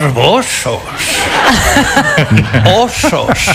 morbosos. Osos.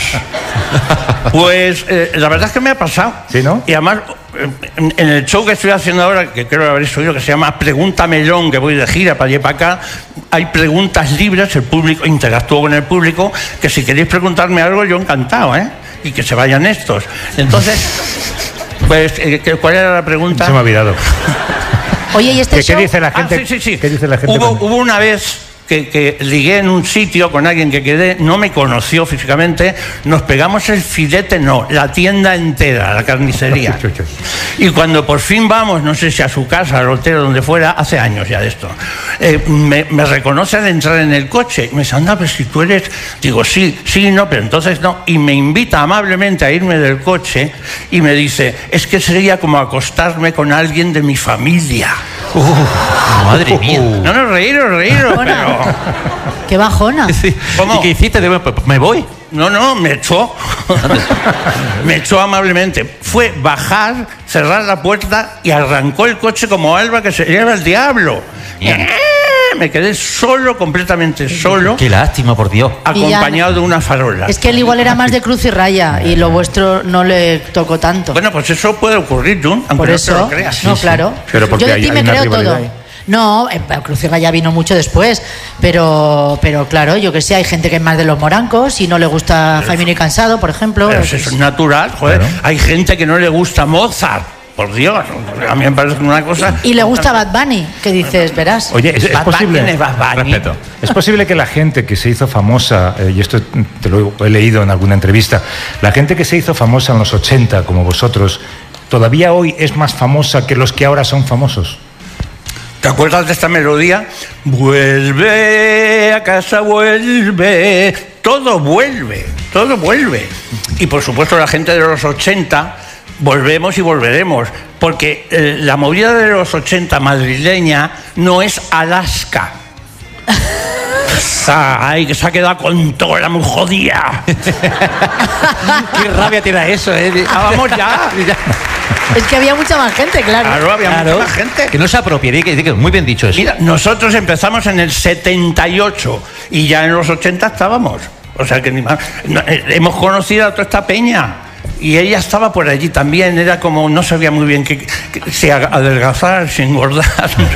Pues la verdad es que me ha pasado. ¿Sí, no? Y además, en el show que estoy haciendo ahora, que creo que habréis oído, que se llama Pregunta Melón, que voy de gira para allá y para acá, hay preguntas libres, el público, interactúo con el público, que si queréis preguntarme algo, yo encantado, ¿eh? Y que se vayan estos. Entonces, pues, ¿cuál era la pregunta? Se me ha olvidado. Oye, ¿y este show? ¿Qué dice la gente? Sí. ¿Qué dice la gente? Hubo una vez que ligué en un sitio con alguien que quedé, no me conoció físicamente, nos pegamos el filete, no, la tienda entera, la carnicería. Y cuando por fin vamos, no sé si a su casa, al hotel, donde fuera, hace años ya de esto, me reconoce al entrar en el coche. Me dice, anda, pero si tú eres... Digo, sí, no, pero entonces no. Y me invita amablemente a irme del coche y me dice, es que sería como acostarme con alguien de mi familia. Madre mía. No, reíros, pero... ¡Qué bajona! Sí. ¿Cómo? ¿Y qué hiciste? Me voy. No, me echó. Me echó amablemente. Fue bajar, cerrar la puerta y arrancó el coche como Alba que se lleva el diablo. Me quedé solo, completamente solo. Qué lástima, por Dios. Acompañado de una farola. Es que él igual era más de cruz y raya y lo vuestro no le tocó tanto. Bueno, pues eso puede ocurrir, Jun, aunque por no eso, te lo creas. no, claro. Pero porque yo de ti me una creo rivalidad todo. ahí. No, Cruz y Raya vino mucho después, pero claro, yo que sé, hay gente que es más de los morancos y no le gusta Jaime ni Cansado, por ejemplo. Pero eso es natural, joder. Claro. Hay gente que no le gusta Mozart. Por Dios, a mí me parece una cosa... Y le gusta Bad Bunny, que dices, verás. Oye, ¿es Bad posible? Bunny es Bad Bunny. Respeto. ¿Es posible que la gente que se hizo famosa, y esto te lo he leído en alguna entrevista, la gente que se hizo famosa en los 80, como vosotros, todavía hoy es más famosa que los que ahora son famosos? ¿Te acuerdas de esta melodía? Vuelve a casa, vuelve. Todo vuelve. Y por supuesto la gente de los 80... volvemos y volveremos, porque la movida de los 80 madrileña no es Alaska. Ay, que se ha quedado con toda la muy jodida. Qué rabia te da eso, ¿eh? Vamos ya. Es que había mucha más gente, claro. Claro, había mucha más gente. Que no se apropie, di que muy bien dicho eso. Mira, nosotros empezamos en el 78 y ya en los 80 estábamos. O sea que ni más. Hemos conocido a toda esta peña. Y ella estaba por allí también, era como, no sabía muy bien que si adelgazar, si engordar.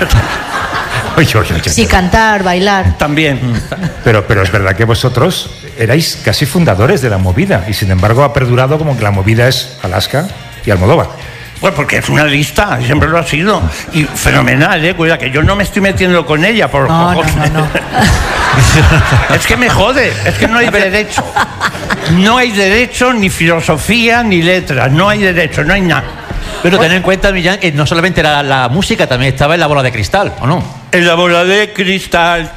Sí, cantar, bailar. También. Pero es verdad que vosotros erais casi fundadores de la movida y sin embargo ha perdurado como que la movida es Alaska y Almodóvar. Pues porque es una lista, siempre lo ha sido. Y fenomenal, cuidado, que yo no me estoy metiendo con ella por cojones. No. Es que me jode, es que no hay derecho. No hay derecho, ni filosofía, ni letras. No hay derecho, no hay nada. Pero ten en cuenta, Millán, que no solamente era la música, también estaba en la bola de cristal, ¿o no? En la bola de cristal.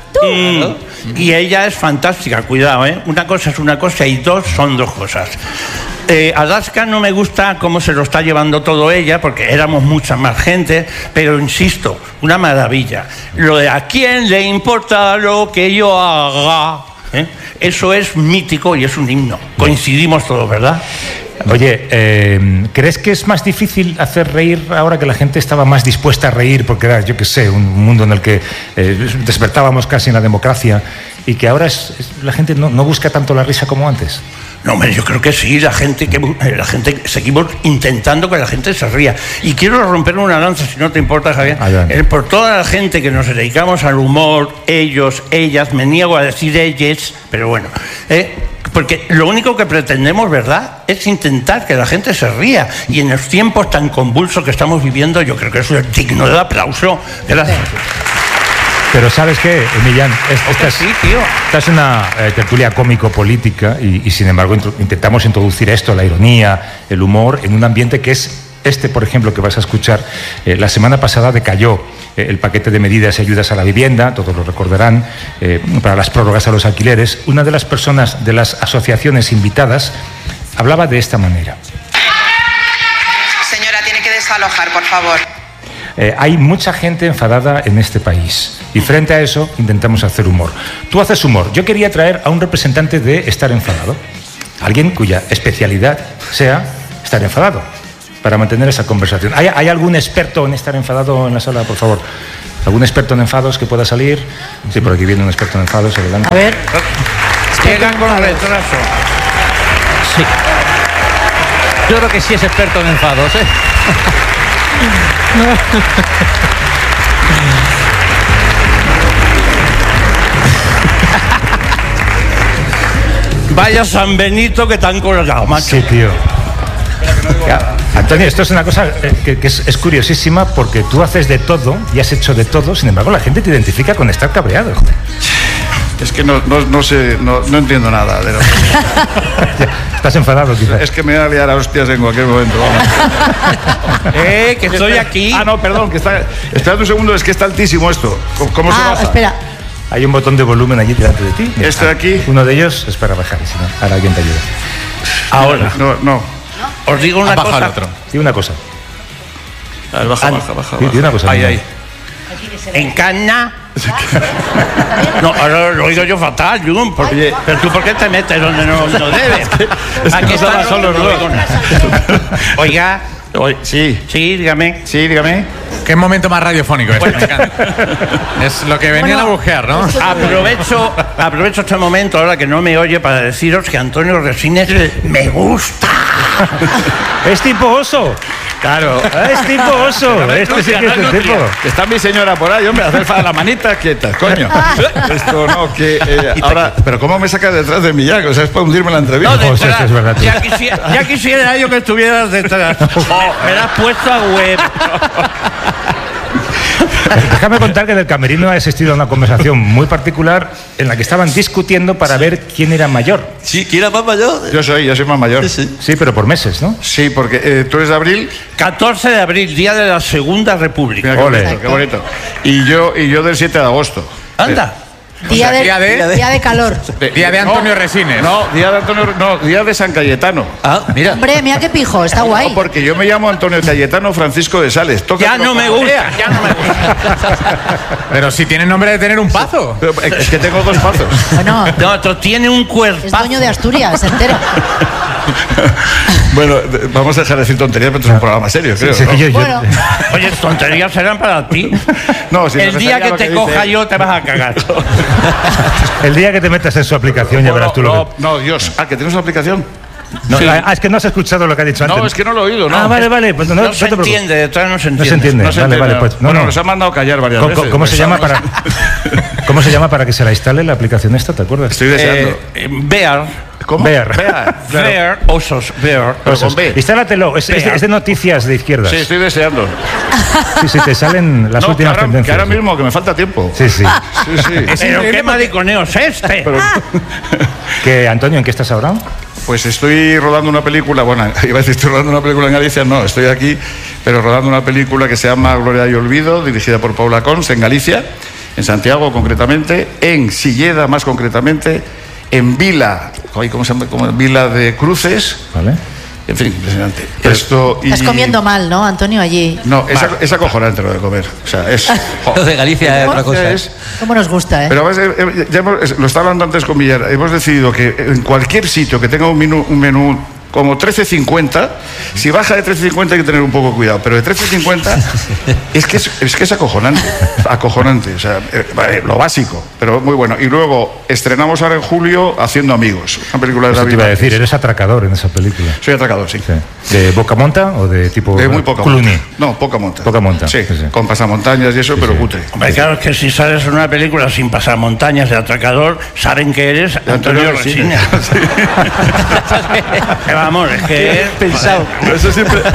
Y ella es fantástica, cuidado, Una cosa es una cosa y dos son dos cosas. Alaska no me gusta cómo se lo está llevando todo ella, porque éramos mucha más gente, pero insisto, una maravilla. Lo de a quién le importa lo que yo haga, eso es mítico y es un himno. Coincidimos todos, ¿verdad? Oye, ¿crees que es más difícil hacer reír ahora que la gente estaba más dispuesta a reír? Porque era, yo qué sé, un mundo en el que despertábamos casi en la democracia y que ahora la gente no busca tanto la risa como antes. No, hombre, yo creo que sí, la gente seguimos intentando que la gente se ría. Y quiero romper una lanza, si no te importa, Javier, por toda la gente que nos dedicamos al humor, ellos, ellas, me niego a decir ellas, pero bueno, porque lo único que pretendemos, ¿verdad?, es intentar que la gente se ría. Y en los tiempos tan convulsos que estamos viviendo, yo creo que eso es digno de aplauso. Gracias. Pero ¿sabes qué, Millán? Esta es una tertulia cómico-política y sin embargo intentamos introducir esto, la ironía, el humor, en un ambiente que es por ejemplo, que vas a escuchar. La semana pasada decayó el paquete de medidas y ayudas a la vivienda, todos lo recordarán, para las prórrogas a los alquileres. Una de las personas de las asociaciones invitadas hablaba de esta manera. Señora, tiene que desalojar, por favor. Hay mucha gente enfadada en este país y frente a eso intentamos hacer humor. Tú haces humor. Yo quería traer a un representante de estar enfadado, alguien cuya especialidad sea estar enfadado, para mantener esa conversación. ¿Hay algún experto en estar enfadado en la sala, por favor? ¿Algún experto en enfados que pueda salir? Sí, por aquí viene un experto en enfados, adelante. A ver. Llegan con retraso. Sí. Yo creo que sí es experto en enfados, ¿eh? Vaya San Benito que te han colgado, macho. Sí, tío. Antonio, esto es una cosa que es curiosísima porque tú haces de todo y has hecho de todo, sin embargo la gente te identifica con estar cabreado. Es que no sé, no entiendo nada de lo que... Estás enfadado, quizás. Es que me voy a liar a hostias en cualquier momento. Vamos. Que estoy aquí. Ah, no, perdón, que está... Esperad un segundo, es que está altísimo esto. ¿Cómo se baja? Espera. Hay un botón de volumen allí delante de ti. Este de aquí. Uno de ellos es para bajar, si no, ahora alguien te ayuda. Ahora. No. Os digo una Baja cosa. el otro. Y una cosa. A ver, baja. Y una cosa. Ahí. En Cana. No, ahora lo oigo yo fatal, Jun. Oye. Pero tú, ¿por qué te metes donde no debes? Aquí está solo, no. Oiga. Sí, dígame. dígame. Qué momento más radiofónico este, me encanta. Es lo que venían a buscar, ¿no? Aprovecho este momento ahora que no me oye para deciros que Antonio Resines me gusta. Es tipo oso. Claro. Es tipo oso. Este sí que es el tipo. Que está mi señora por ahí, hombre, hacer la manita quieta, coño. Esto no, que ahora... Pero ¿cómo me sacas detrás de Millán? O sea, es para hundirme la entrevista. No, José, detrás. es verdad, tío. Ya quisiera yo que estuvieras detrás. Me la has puesto a web. Déjame contar que en el camerino ha existido una conversación muy particular en la que estaban discutiendo para ver quién era mayor. Sí, ¿quién era más mayor? Yo soy más mayor. Sí, pero por meses, ¿no? Sí, porque tú eres de abril. 14 de abril, día de la Segunda República. Mira, Ole. qué bonito. Y yo del 7 de agosto. Anda. Día de calor. Día de Antonio Resines. No, día de San Cayetano. Ah, mira. Hombre, mira qué pijo, está guay. No, porque yo me llamo Antonio Cayetano Francisco de Sales. Ya no me gusta. Pero si tiene nombre de tener un pazo. Pero es que tengo 2 pazos. Bueno, No, otro tiene un cuerpo. es dueño de Asturias, entero. Bueno, vamos a dejar de decir tonterías, pero es un programa serio, creo. Sí, ¿no? Bueno, Oye, tonterías serán para ti. No, si El día que te coja yo te vas a cagar. El día que te metas en su aplicación ya verás tú lo que... No, Dios. ¿Que tienes una aplicación? No, Sí. es que no has escuchado lo que ha dicho antes. No, es que no lo he oído, ¿no? Ah, vale, pues no No te se preocupes. entiende, detrás no se No entiende. se entiende. No se Vale, entiende. pues no, Bueno, no. nos han mandado callar varias veces. ¿Cómo se llama Pensamos- para cómo se llama para que se la instale la aplicación esta? ¿Te acuerdas? Estoy deseando. Bear. ¿Cómo? Bear. Bear. Osos. Bear. Pero con B. Instálatelo. Es de noticias de izquierdas. Sí, estoy deseando. Sí, te salen las No, que últimas ahora, tendencias. que ahora mismo, que me falta tiempo. Sí. Sí. Pero qué mariconeo es este. Que, Antonio, ¿en qué estás ahora? Pues estoy rodando una película, bueno, iba a decir estoy rodando una película en Galicia, no, estoy aquí, pero rodando una película que se llama Gloria y Olvido, dirigida por Paula Cons, en Galicia, en Santiago concretamente, en Silleda más concretamente, en Vila, ¿cómo se llama? Como en Vila de Cruces, Vale. en fin, impresionante. estás comiendo mal, ¿no, Antonio, allí? No, es acojonante lo de comer, o sea, es... Lo de Galicia es otra cosa. ¿Cómo nos gusta, Pero lo estaba hablando antes con Villar, hemos decidido que en cualquier sitio que tenga un menú como 13.50, si baja de 13.50 hay que tener un poco cuidado, pero de 13.50 es que es acojonante, o sea, lo básico, pero muy bueno. Y luego estrenamos ahora en julio Haciendo Amigos, una película de Eso te David iba a Márquez. decir, eres atracador en esa película. Soy atracador, sí. Sí. ¿De poca monta o de tipo De muy poca Clooney? monta. No, poca monta. Poca monta. Sí, Sí. con pasamontañas y eso, pero cutre. Hombre, claro, es que si sales en una película sin pasar montañas de atracador, saben que eres Antonio Resines. Vamos, es que... Pensado. Pero eso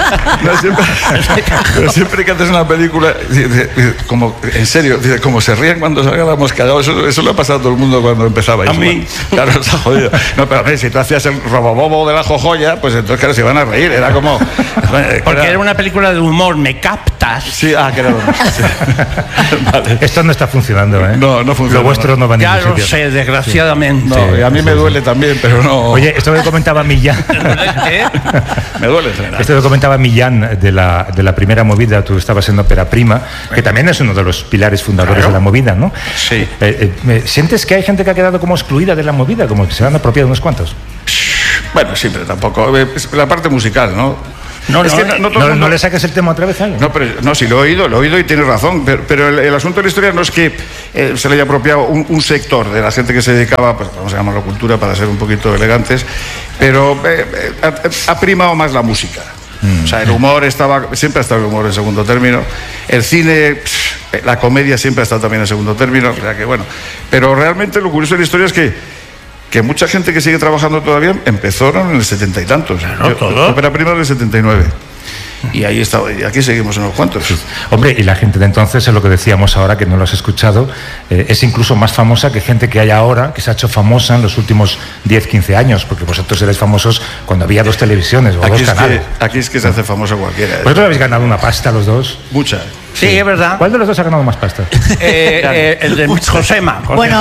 pero siempre que haces una película, como en serio, como se ríen cuando salgan la mosca, eso le ha pasado a todo el mundo cuando empezaba. A mí. Claro, está jodido. No, pero a ver, si tú hacías el robobobo de la jojoya, pues entonces claro, se iban a reír. Era como... Porque era una película de humor, ¿me captas? Sí, que era sí. Vale. Esto no está funcionando, ¿eh? No funciona. Lo vuestro no va a Ya ningún lo sitio. sé, desgraciadamente. No, y a mí me duele también, pero no... Oye, esto que comentaba Millán... me duele en general. Esto que comentaba Millán de la primera movida, tú estabas en Ópera Prima, que también es uno de los pilares fundadores de la movida, ¿no? Sí. ¿Sientes que hay gente que ha quedado como excluida de la movida, como que se han apropiado unos cuantos? Bueno, sí, pero tampoco. La parte musical, ¿no? No le saques el tema otra vez, ¿eh? No, sí, lo he oído y tienes razón. Pero el asunto de la historia no es que se le haya apropiado un sector de la gente que se dedicaba, pues vamos a llamarlo cultura para ser un poquito elegantes, pero ha primado más la música. O sea, el humor siempre ha estado el humor en segundo término. El cine, la comedia siempre ha estado también en segundo término. O sea que bueno. Pero realmente lo curioso de la historia es que mucha gente que sigue trabajando todavía empezaron en el 70 y tantos. Ópera Prima en el 79. Y ahí está, y aquí seguimos unos cuantos. Sí. Hombre, y la gente de entonces, es lo que decíamos ahora, que no lo has escuchado, es incluso más famosa que gente que hay ahora, que se ha hecho famosa en los últimos 10, 15 años, porque vosotros eréis famosos cuando había 2 televisiones o 2 canales. Aquí es que se hace famoso cualquiera. ¿Vosotros habéis ganado una pasta los dos? Mucha. Sí, es verdad. ¿Cuál de los dos ha ganado más pasta? El de Josema. Bueno.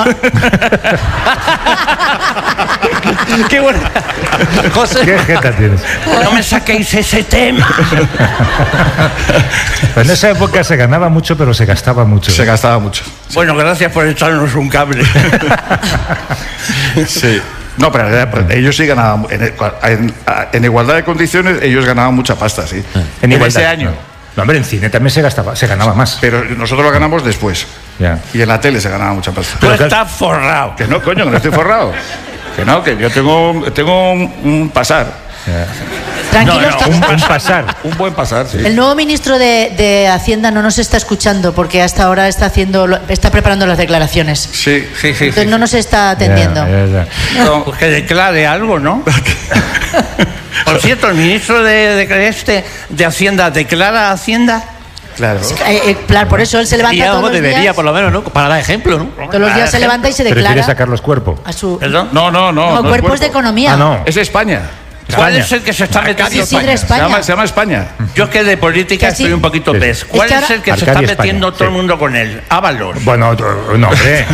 Qué bueno. José. ¿Qué jeta tienes? No me saquéis ese tema. En esa época se ganaba mucho, pero se gastaba mucho. Se gastaba mucho. Bueno, gracias por echarnos un cable. Sí. No, pero ellos sí ganaban. En igualdad de condiciones, ellos ganaban mucha pasta, sí. En igualdad. Ese año. No, hombre, en cine también se ganaba más. Pero nosotros lo ganamos después. Ya. Y en la tele se ganaba mucha pasta. Tú estás forrado. Que no, coño, que no estoy forrado. Que yo tengo un pasar. Tranquilos, un pasar. Un buen pasar, sí. El nuevo ministro de Hacienda no nos está escuchando porque hasta ahora está preparando las declaraciones. Sí. Entonces no nos está atendiendo. Ya. No, pues que declare algo, ¿no? Por cierto, el ministro de Hacienda declara Hacienda. Claro. Claro, por eso él se levanta todos los debería, días. por lo menos, ¿no? Para dar ejemplo, ¿no? Todos los días se levanta y se declara. ¿Prefiere sacar los cuerpos? A su... ¿Perdón? No. Cuerpos de economía. Ah, no. Es España. ¿Cuál es el que se está metiendo? Isidre España. Se llama España. Yo es que de política Que sí. estoy un poquito Sí. pez. ¿Cuál es el que se está Arcadia metiendo España, todo el sí. mundo con él? Ábalos. Bueno, no, hombre.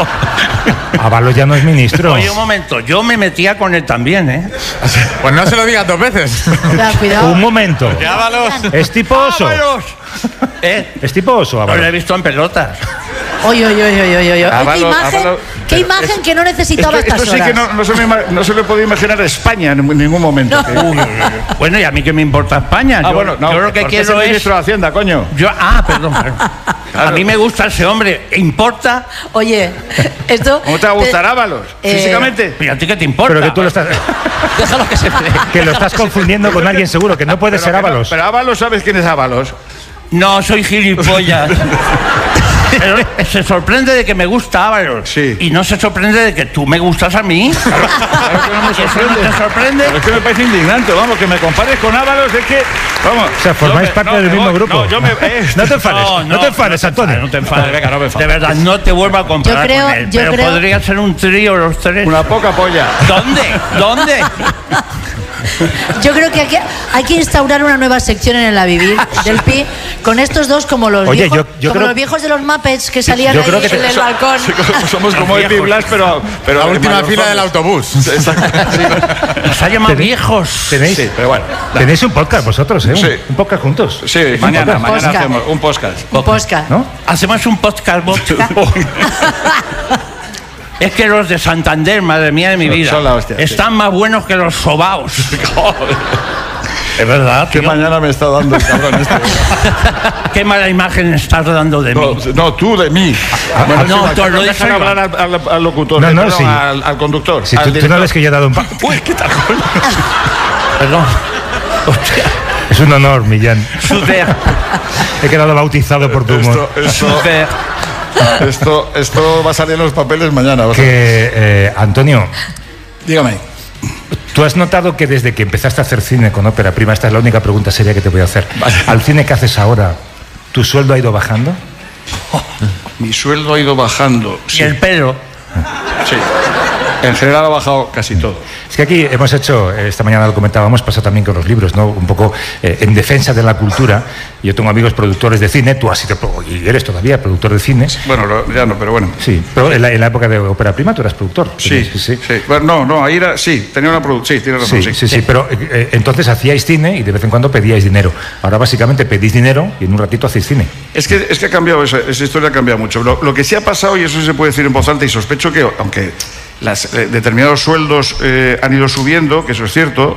Ábalos ya no es ministro. Oye, un momento, yo me metía con él también, ¿eh? Pues no se lo digas 2 veces. Cuidado. Un momento. Ábalos. ¿Es tipo oso? ¡Ábalos! ¿Es tipo oso, No Ábalos? lo he visto en pelotas. Oye. Ábalos, ¿Qué imagen que no necesitaba Esto estas sí que horas? no se le podía imaginar a España en ningún momento. Bueno, y a mí que me importa España. Yo lo que porque es quiero el es... ministro de Hacienda, coño. Perdón. A mí me gusta ese hombre. ¿Importa? Oye, esto... ¿Cómo te va a gustar Ábalos? Físicamente. ¿Y a ti qué te importa? Pero que tú lo estás... Déjalo que se que lo estás confundiendo con alguien seguro, que no puede ser Ábalos. Pero Ábalos, ¿sabes quién es Ábalos? No, soy gilipollas. Pero se sorprende de que me gusta Ábalos. Sí. Y no se sorprende de que tú me gustas a mí. Claro que no me ¿Y eso no te sorprende? Pero es que me parece indignante, vamos, que me compares con Ábalos, es que, vamos. O sea, formáis parte del mismo grupo. No, yo me... No te enfades, no te enfades, Antonio. No te enfades. Venga, no me enfades. De verdad, no te vuelvo a comparar Yo creo- con él. yo Pero creo- podría ser un trío los tres. Una poca polla. ¿Dónde? Yo creo que aquí hay que instaurar una nueva sección en el A Vivir del PI con estos dos como los Oye, viejos, yo como creo- los viejos de los Muppets que salían yo ahí creo que en el balcón. Somos como el Blas, pero La última mayor fila forma. del autobús. Nos ha llamado viejos. ¿Tenéis, Sí, pero bueno. tenéis un podcast vosotros, ¿eh? Sí. Un podcast juntos. Sí, Un mañana podcast, Podcast. hacemos un podcast. Un podcast. ¿no? Hacemos un podcast vodka. Es que los de Santander, madre mía de mi vida, Son la hostia, sí. están más buenos que los sobaos. Es verdad, ¿Qué tío. mañana me está dando el cabrón este? Qué mala imagen estás dando de mí. No, tú de mí. Bueno, no, sí, tú lo dejan dices, hablar al locutor, No, perdón, sí. al conductor. Si al tú no director. ves que yo he dado un... Uy, ¿qué tal, coño? Perdón. Hostia. Es un honor, Millán. Super. He quedado bautizado por tu humor. Super. Esto va a salir en los papeles mañana. vas a ver. Que, Antonio, Dígame. ¿tú has notado que desde que empezaste a hacer cine con Ópera Prima, esta es la única pregunta seria que te voy a hacer, al cine que haces ahora, ¿tu sueldo ha ido bajando? Mi sueldo ha ido bajando. Y el pelo. Sí. En general ha bajado casi todo. Es que aquí hemos hecho, esta mañana lo comentábamos, pasa también con los libros, ¿no? Un poco en defensa de la cultura. Yo tengo amigos productores de cine, tú has sido, y eres todavía productor de cine. Bueno, ya no, pero bueno. Sí, pero en la época de Ópera Prima tú eras productor. Sí. Bueno, no, ahí era, sí, tenía una producción, sí, tienes razón, Sí, pero entonces hacíais cine y de vez en cuando pedíais dinero. Ahora básicamente pedís dinero y en un ratito hacéis cine. Es que ha cambiado, esa historia ha cambiado mucho. Lo que sí ha pasado, y eso se puede decir en voz alta, y sospecho que, aunque determinados sueldos han ido subiendo, que eso es cierto,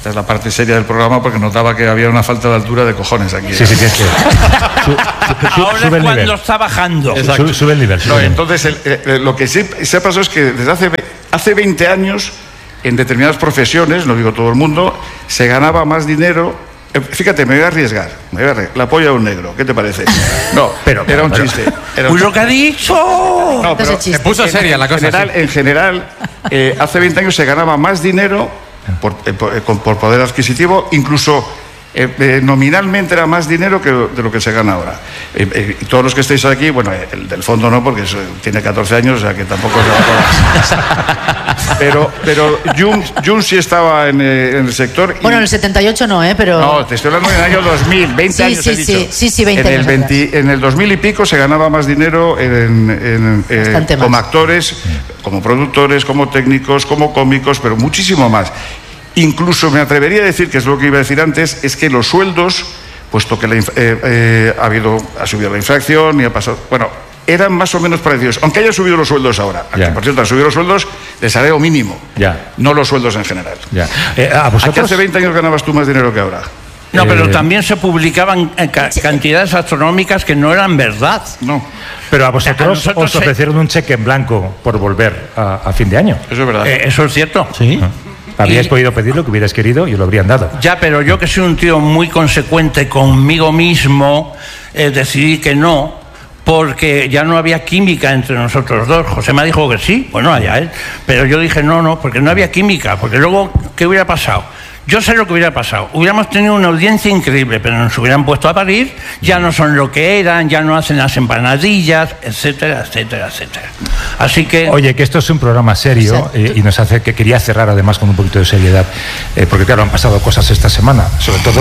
esta es la parte seria del programa, porque notaba que había una falta de altura de cojones aquí. Sí, tienes que... Ahora es cuando está bajando. Sube el nivel. No, entonces, lo que sí se pasó es que desde hace 20 años, en determinadas profesiones, no digo todo el mundo, se ganaba más dinero. Fíjate, me voy a arriesgar. La polla de un negro, ¿qué te parece? No, pero era un chiste. ¡Uy, lo que ha dicho! No, pero se puso seria la cosa. En general, hace 20 años se ganaba más dinero por poder adquisitivo, incluso nominalmente era más dinero de lo que se gana ahora. Y todos los que estáis aquí, bueno, el del fondo no, porque tiene 14 años, o sea que tampoco se va a poder. Pero Jung sí estaba en el sector. Bueno, en el 78 no, pero... No, te estoy hablando en el año 2000, 20 años he dicho. Sí, 20 años. En el 2000 y pico se ganaba más dinero como actores, como productores, como técnicos, como cómicos, pero muchísimo más. Incluso me atrevería a decir, que es lo que iba a decir antes, es que los sueldos, puesto que ha subido la inflación y ha pasado... Bueno, eran más o menos parecidos, aunque hayan subido los sueldos ahora. Aquí, por cierto, han subido los sueldos de salario mínimo, no los sueldos en general. ¿A qué hace 20 años ganabas tú más dinero que ahora? No, pero también se publicaban cantidades astronómicas que no eran verdad. No. Pero a vosotros os ofrecieron un cheque en blanco por volver a fin de año. Eso es verdad. Eso es cierto. Sí. Habríais podido pedir lo que hubierais querido y os lo habrían dado. Ya, pero yo, que soy un tío muy consecuente conmigo mismo, decidí que no, porque ya no había química entre nosotros dos. José me dijo que sí, bueno, allá él, pero yo dije no, porque no había química, porque luego, ¿qué hubiera pasado? Yo sé lo que hubiera pasado. Hubiéramos tenido una audiencia increíble, pero nos hubieran puesto a parir, ya no son lo que eran, ya no hacen las empanadillas, etcétera, etcétera, etcétera. Así que... Oye, que esto es un programa serio y nos hace que quería cerrar además con un poquito de seriedad, porque claro, han pasado cosas esta semana, sobre todo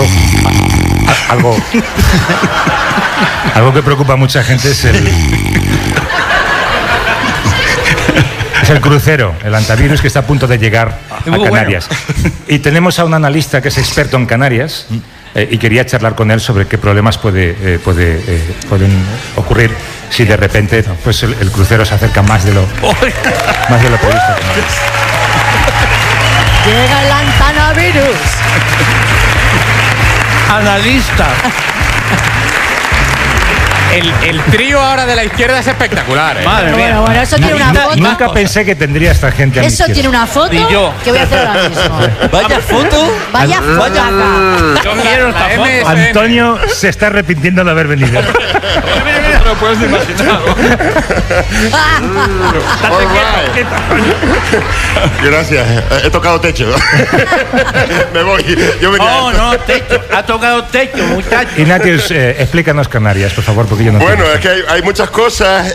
algo que preocupa a mucha gente es el crucero, el antivirus, que está a punto de llegar a Canarias. Bueno. Y tenemos a un analista que es experto en Canarias y quería charlar con él sobre qué problemas pueden ocurrir si de repente pues el crucero se acerca más de lo previsto. Llega el antivirus. Analista. El trío ahora de la izquierda es espectacular. Madre mía. Bueno, eso tiene una foto. Nunca pensé que tendría esta gente a mi izquierda. Eso tiene una foto que voy a hacer ahora mismo. Vaya foto. Vaya foto. Yo quiero esta foto. Antonio se está arrepintiendo de haber venido. No puedes imaginar. Gracias. He tocado techo. Me voy. No, techo. Ha tocado techo, muchacho. Ignatius, explícanos Canarias, por favor, porque yo no... Bueno, es que hay muchas cosas.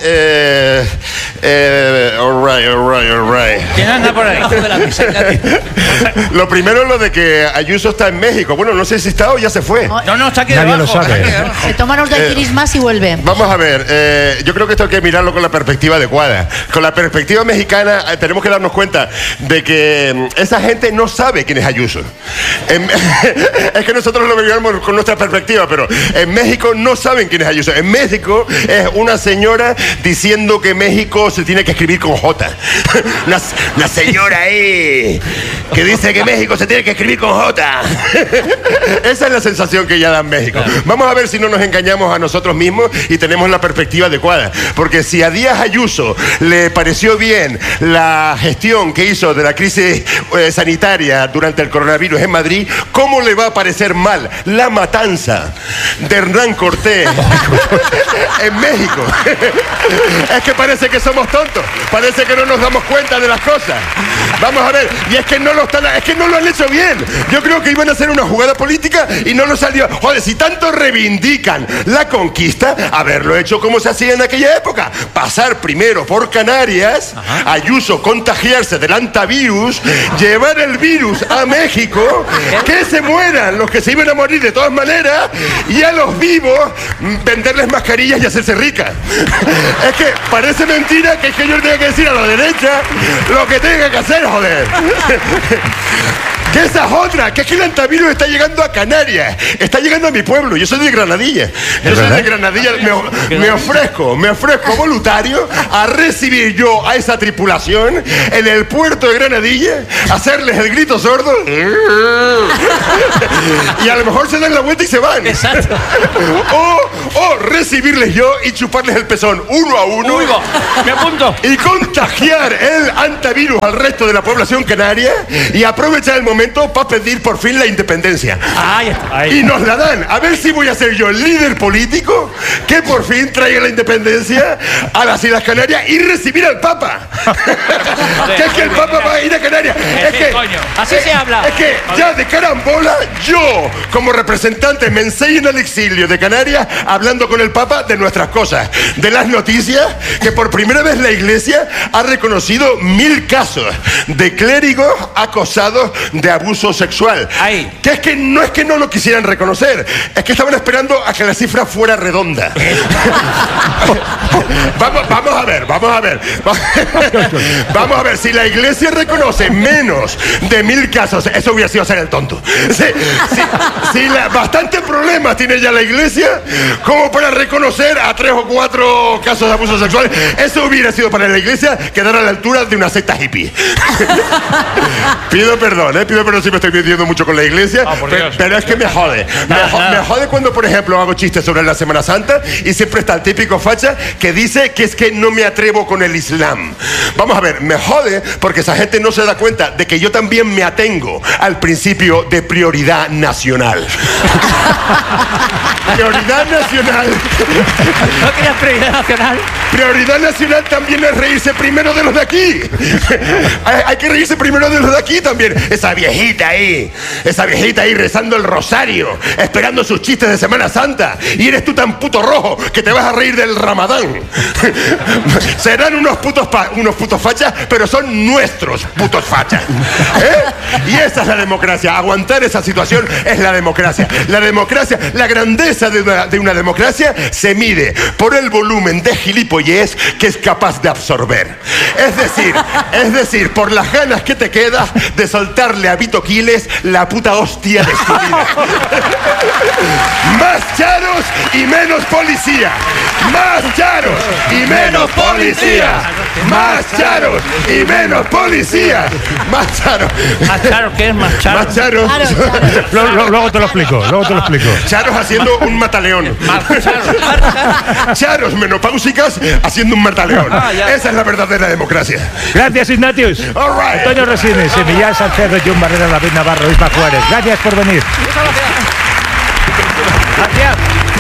All right. ¿Quién anda por ahí? Lo primero es lo de que Ayuso está en México. Bueno, no sé si está o ya se fue. No, está aquí Nadie debajo. lo sabe. Se toman unos daiquiris más y vuelven. Vamos a ver, yo creo que esto hay que mirarlo con la perspectiva adecuada. Con la perspectiva mexicana tenemos que darnos cuenta de que esa gente no sabe quién es Ayuso. Es que nosotros lo miramos con nuestra perspectiva, pero en México no saben quién es Ayuso. En México es una señora diciendo que México se tiene que escribir con J. Una señora ahí que dice que México se tiene que escribir con J. Esa es la sensación que ya da en México. Vamos a ver si no nos engañamos a nosotros mismos y tenemos la perspectiva adecuada. Porque si a Díaz Ayuso le pareció bien la gestión que hizo de la crisis sanitaria durante el coronavirus en Madrid, ¿cómo le va a parecer mal la matanza de Hernán Cortés en México? Es que parece que somos tontos, parece que no nos damos cuenta de las cosas. Vamos a ver, y es que no lo han hecho bien. Yo creo que iban a hacer una jugada política y no nos salió. Joder, si tanto reivindican la conquista, haberlo hecho como se hacía en aquella época. Pasar primero por Canarias, Ayuso contagiarse del antivirus, llevar el virus a México, que se mueran los que se iban a morir de todas maneras, y a los vivos venderles mascarillas y hacerse ricas. Es que parece mentira que yo tenga que decir a la derecha lo que tenga que hacer, joder. Que esa es otra, que es que el antivirus está llegando a Canarias, está llegando a mi pueblo. Yo soy de Granadilla. Yo soy de Granadilla, me ofrezco voluntario a recibir yo a esa tripulación en el puerto de Granadilla, hacerles el grito sordo y a lo mejor se dan la vuelta y se van. Exacto. O recibirles yo y chuparles el pezón uno a uno. Uy, me apunto. Y contagiar el antivirus al resto de la población canaria y aprovechar el momento para pedir por fin la independencia. Ahí está. Y nos la dan. A ver si voy a ser yo el líder político que por fin traiga la independencia a las Islas Canarias y recibir al Papa. Que es que el Papa va a ir a Canarias. Es que, así se habla. Es que ya de carambola, yo como representante me enseño al exilio de Canarias hablando con el Papa de nuestras cosas, de las noticias, que por primera vez la Iglesia ha reconocido 1000 casos de clérigos acosados de abuso sexual. Ahí. Que es que no lo quisieran reconocer, es que estaban esperando a que la cifra fuera redonda. Vamos a ver. Vamos a ver, si la Iglesia reconoce menos de 1000 casos, eso hubiera sido hacer el tonto. Bastante problemas tiene ya la Iglesia como para reconocer a 3 o 4 casos de abuso sexual. Eso hubiera sido para la Iglesia quedar a la altura de una secta hippie. Pido perdón si me estoy metiendo mucho con la Iglesia, pero es que me jode. Me jode cuando, por ejemplo, hago chistes sobre la Semana Santa y siempre está el típico facha que dice que es que no me atrevo con el Islam. Vamos a ver, me jode porque esa gente no se da cuenta de que yo también me atengo al principio de prioridad nacional. Prioridad nacional. ¿No querías prioridad nacional? Prioridad nacional también es reírse primero de los de aquí. Hay que reírse primero de los de aquí también. Esa viejita ahí rezando el rosario, esperando sus chistes de Semana Santa, y eres tú tan puto rojo que te vas a reír del Ramadán. Serán unos putos fachas, pero son nuestros putos fachas. Y esa es la democracia. Aguantar esa situación es la democracia. La democracia, la grandeza de una democracia se mide por el volumen de gilipollez que es capaz de absorber. Es decir, por las ganas que te quedas de soltarle a Vito Quiles la puta hostia de su vida. Más charos y menos policía. Más charos y menos policía. Más charos y menos policía. Más charos. ¿Más charo qué es más charo? Más charos. Luego te lo explico. Charos haciendo un mataleón. Charos menopáusicas haciendo un mataleón. Esa es la verdadera democracia. Gracias, Ignatius. All right. Antonio Resines, Emiliano Salcedo, John Barrera, David Navarro, Isma Juárez. Gracias por venir. Gracias.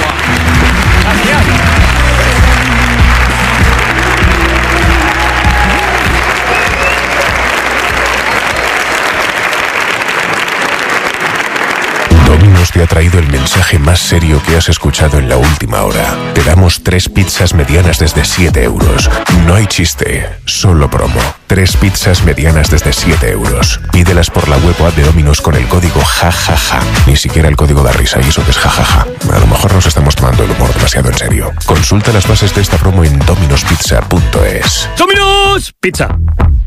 Domino's te ha traído el mensaje más serio que has escuchado en la última hora. Te damos 3 pizzas medianas desde 7 euros. No hay chiste, solo promo. 3 pizzas medianas desde 7 euros. Pídelas por la web o app de Domino's con el código JAJAJA. Ni siquiera el código da risa, y eso que es jajaja. A lo mejor nos estamos tomando el humor demasiado en serio. Consulta las bases de esta promo en dominospizza.es. ¡Domino's Pizza!